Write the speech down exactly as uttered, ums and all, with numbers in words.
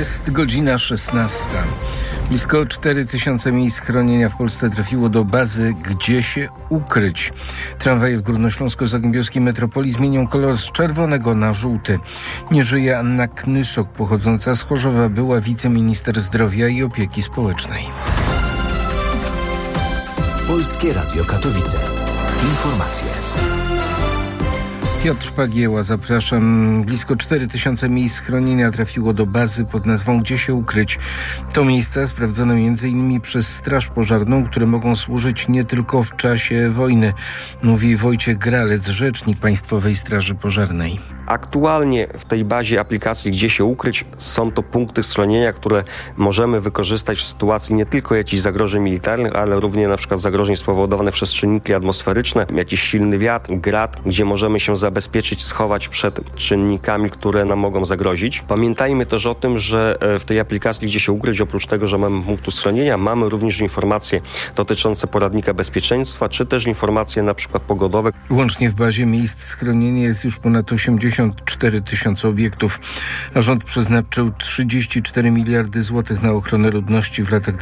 Jest godzina szesnasta. Blisko cztery tysiące miejsc schronienia w Polsce trafiło do bazy Gdzie się ukryć. Tramwaje w górnośląsko-zagłębiowskiej metropolii zmienią kolor z czerwonego na żółty. Nie żyje Anna Knyszok, pochodząca z Chorzowa, była wiceminister zdrowia i opieki społecznej. Polskie Radio Katowice. Informacje. Piotr Pagieła, zapraszam. Blisko cztery tysiące miejsc schronienia trafiło do bazy pod nazwą Gdzie się ukryć. To miejsca sprawdzone między innymi przez Straż Pożarną, które mogą służyć nie tylko w czasie wojny, mówi Wojciech Gralec, rzecznik Państwowej Straży Pożarnej. Aktualnie w tej bazie aplikacji Gdzie się ukryć są to punkty schronienia, które możemy wykorzystać w sytuacji nie tylko jakichś zagrożeń militarnych, ale również na przykład zagrożeń spowodowanych przez czynniki atmosferyczne, jakiś silny wiatr, grad, gdzie możemy się zabezpieczyć, schować przed czynnikami, które nam mogą zagrozić. Pamiętajmy też o tym, że w tej aplikacji Gdzie się ukryć, oprócz tego, że mamy punktu schronienia, mamy również informacje dotyczące poradnika bezpieczeństwa, czy też informacje na przykład pogodowe. Łącznie w bazie miejsc schronienia jest już ponad osiemdziesiąt cztery tysiące obiektów, a rząd przeznaczył trzydzieści cztery miliardy złotych na ochronę ludności w latach